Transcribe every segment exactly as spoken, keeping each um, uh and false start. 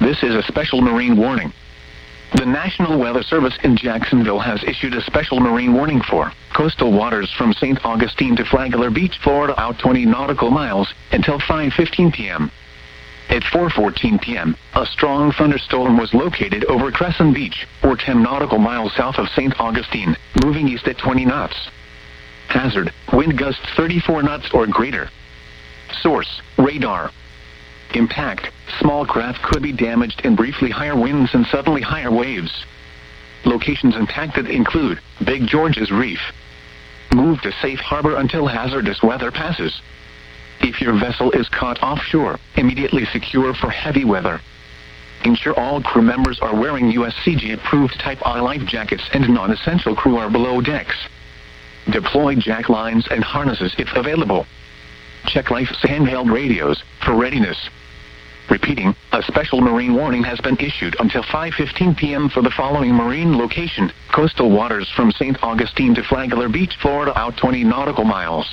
This is a special marine warning. The National Weather Service in Jacksonville has issued a special marine warning for coastal waters from Saint Augustine to Flagler Beach, Florida, out twenty nautical miles until five fifteen p m At four fourteen p m, a strong thunderstorm was located over Crescent Beach, or ten nautical miles south of Saint Augustine, moving east at twenty knots. Hazard, wind gusts thirty-four knots or greater. Source, radar. Impact, small craft could be damaged in briefly higher winds and suddenly higher waves. Locations impacted include Big George's Reef. Move to safe harbor until hazardous weather passes. If your vessel is caught offshore, immediately secure for heavy weather. Ensure all crew members are wearing U S C G-approved Type I life jackets and non-essential crew are below decks. Deploy jack lines and harnesses if available. Check life's handheld radios for readiness. Repeating, a special marine warning has been issued until five fifteen p m for the following marine location: coastal waters from Saint Augustine to Flagler Beach, Florida, out twenty nautical miles.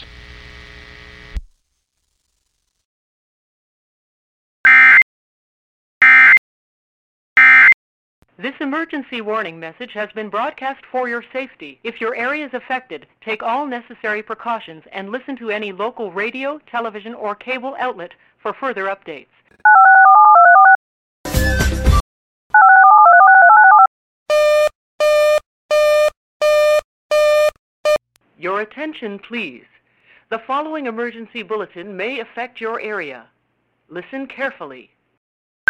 This emergency warning message has been broadcast for your safety. If your area is affected, take all necessary precautions and listen to any local radio, television, or cable outlet for further updates. Your attention, please. The following emergency bulletin may affect your area. Listen carefully.